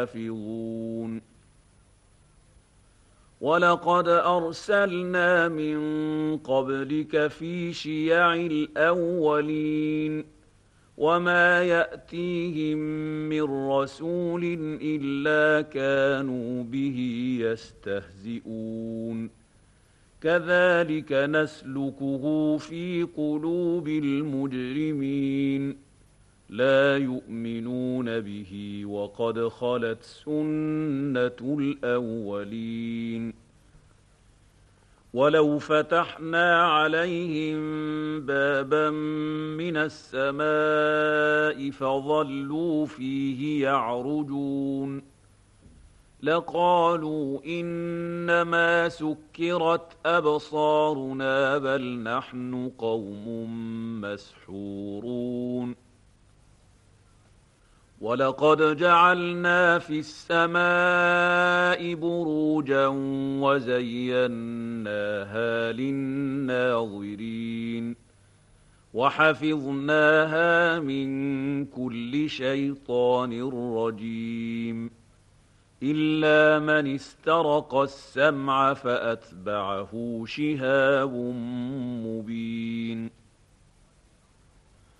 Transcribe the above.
حافظون ولقد أرسلنا من قبلك في شيع الأولين وما يأتيهم من رسول إلا كانوا به يستهزئون كذلك نسلكه في قلوب المجرمين لا يؤمنون به وقد خلت سنة الأولين ولو فتحنا عليهم بابا من السماء فظلوا فيه يعرجون لقالوا إنما سكرت أبصارنا بل نحن قوم مسحورون ولقد جعلنا في السماء بروجا وزيناها للناظرين وحفظناها من كل شيطان رجيم إلا من استرق السمع فأتبعه شهاب مبين